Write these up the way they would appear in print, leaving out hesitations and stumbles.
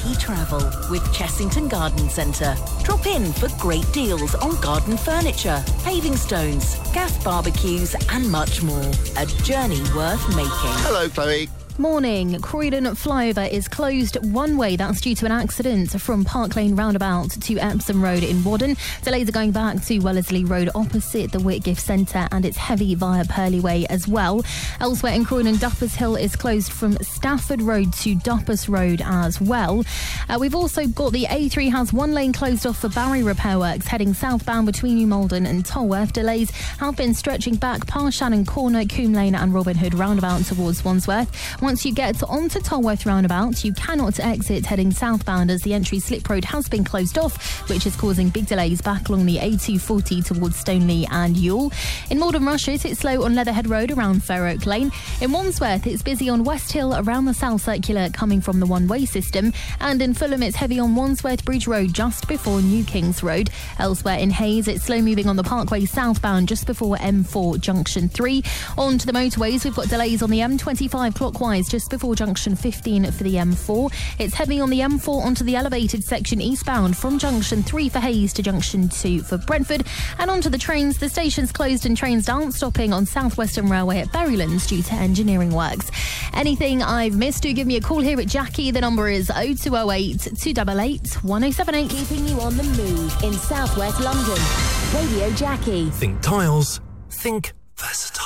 Jackie Travel with Chessington Garden Centre. Drop in for great deals on garden furniture, paving stones, gas barbecues and much more. A journey worth making. Hello, Chloe. Morning. Croydon flyover is closed one way. That's due to an accident from Park Lane roundabout to Epsom Road in Wadden. Delays are going back to Wellesley Road opposite the Whitgift Centre, and it's heavy via Purley Way as well. Elsewhere in Croydon, Duppers Hill is closed from Stafford Road to Duppers Road as well. We've also got the A3 has one lane closed off for Barry repair works heading southbound between New Malden and Tolworth. Delays have been stretching back past Shannon Corner, Coombe Lane and Robin Hood roundabout towards Wandsworth. Once you get onto Tolworth roundabout, you cannot exit heading southbound as the entry slip road has been closed off, which is causing big delays back along the A240 towards Stoneleigh and Ewell. In Malden Rushes, it's slow on Leatherhead Road around Fair Oak Lane. In Wandsworth, it's busy on West Hill around the South Circular coming from the one-way system. And in Fulham, it's heavy on Wandsworth Bridge Road just before New Kings Road. Elsewhere in Hayes, it's slow moving on the Parkway southbound just before M4 Junction 3. On to the motorways, we've got delays on the M25 clockwise just before junction 15 for the M4. It's heavy on the M4 onto the elevated section eastbound from junction 3 for Hayes to junction 2 for Brentford. And onto the trains, the station's closed and trains aren't stopping on South Western Railway at Berrylands due to engineering works. Anything I've missed, do give me a call here at Jackie. The number is 0208 288 1078. Keeping you on the move in southwest London. Radio Jackie. Think tiles, think versatile.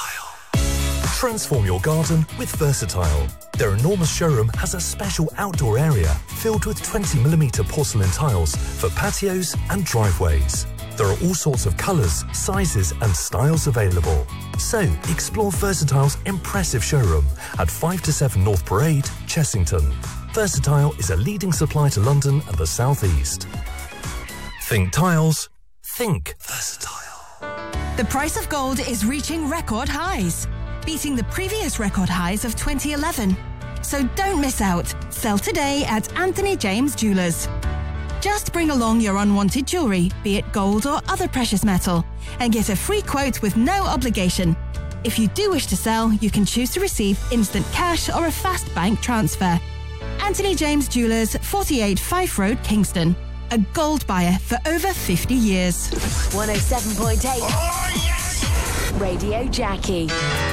Transform your garden with Versatile. Their enormous showroom has a special outdoor area filled with 20mm porcelain tiles for patios and driveways. There are all sorts of colours, sizes and styles available. So explore Versatile's impressive showroom at 5 to 7 North Parade, Chessington. Versatile is a leading supplier to London and the South East. Think tiles, think Versatile. The price of gold is reaching record highs, beating the previous record highs of 2011. So don't miss out. Sell today at Anthony James Jewellers. Just bring along your unwanted jewellery, be it gold or other precious metal, and get a free quote with no obligation. If you do wish to sell, you can choose to receive instant cash or a fast bank transfer. Anthony James Jewellers, 48 Fife Road, Kingston. A gold buyer for over 50 years. 107.8 Radio Jackie.